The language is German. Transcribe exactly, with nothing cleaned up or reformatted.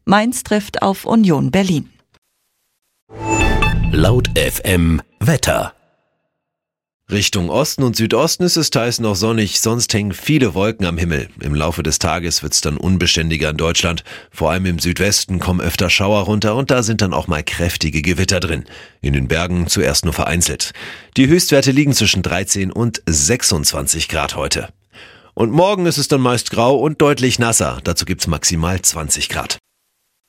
Mainz trifft auf Union Berlin. Laut F M Wetter. Richtung Osten und Südosten ist es teils noch sonnig, sonst hängen viele Wolken am Himmel. Im Laufe des Tages wird's dann unbeständiger in Deutschland. Vor allem im Südwesten kommen öfter Schauer runter und da sind dann auch mal kräftige Gewitter drin. In den Bergen zuerst nur vereinzelt. Die Höchstwerte liegen zwischen dreizehn und sechsundzwanzig Grad heute. Und morgen ist es dann meist grau und deutlich nasser. Dazu gibt's maximal zwanzig Grad.